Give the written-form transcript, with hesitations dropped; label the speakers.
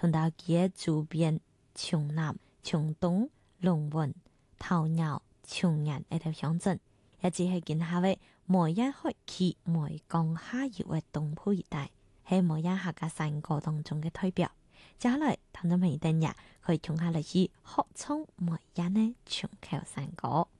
Speaker 1: 同到佢嘅周邊、瓊南、瓊東、龍運、桃園、松原呢條鄉鎮，也只係見下嘅梅山開啟梅江下游嘅東部一帶，係梅山客家山歌當中嘅代表。接下來，聽眾朋友哋可以聽下嚟自合唱梅山嘅唱口山歌。